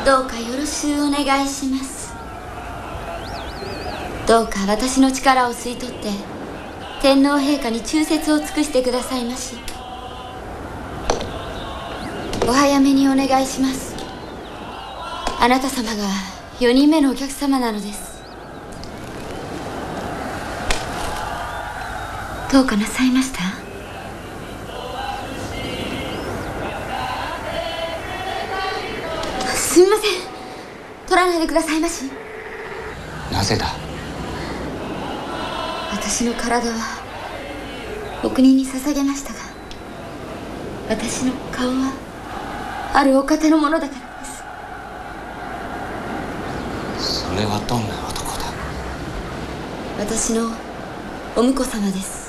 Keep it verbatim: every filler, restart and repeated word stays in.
どうかよろしゅうお願いします。どうか私の力を吸い取って天皇陛下に忠説を尽くしてくださいまし。お早めにお願いします。あなた様がよにんめのお客様なのです。どうかなさいました？すみません、取らないでくださいまし。 なぜだ？ 私の体はお国に捧げましたが、私の顔はあるお方のものだからです。 それはどんな男だ？ 私のお婿様です。